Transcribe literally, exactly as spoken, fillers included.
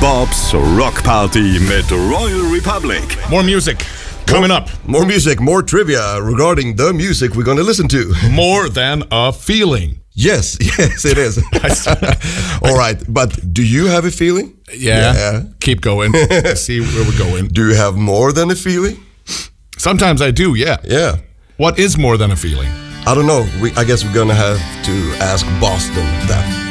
Bob's Rock Party mit Royal Republic. More music coming up. More music, more trivia regarding the music we're going to listen to. More than a feeling. Yes, yes, it is. All right, but do you have a feeling? Yeah. yeah. Keep going. See where we're going. Do you have more than a feeling? Sometimes I do, yeah. Yeah. What is more than a feeling? I don't know. We, I guess we're going to have to ask Boston that.